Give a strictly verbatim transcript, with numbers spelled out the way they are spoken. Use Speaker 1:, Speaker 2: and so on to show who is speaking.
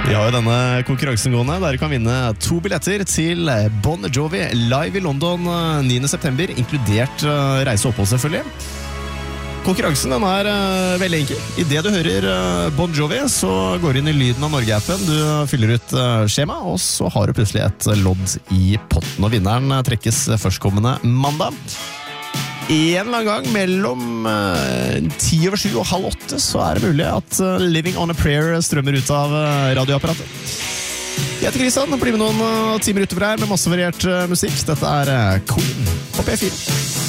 Speaker 1: Vi har jo denne konkurransen gående, der du kan vinne to billetter til Bon Jovi live i London niende september, inkludert reise og opphold selvfølgelig. Konkurransen den er uh, veldig enkel. I det du hører uh, Bon Jovi, så går du inn i Lyden av Norge-appen, du fyller ut uh, skjema, og så har du plutselig et lodd i potten, og vinneren uh, trekkes førstkommende mandag. En eller annen gang mellom uh, ti over sju og halv åtte så er det mulig at uh, Living on a Prayer strømmer ut av uh, radioapparatet. Jeg heter Kristian, og blir med noen uh, timer utover her med masse variert uh, musikk. Dette er uh, Queen på P fire.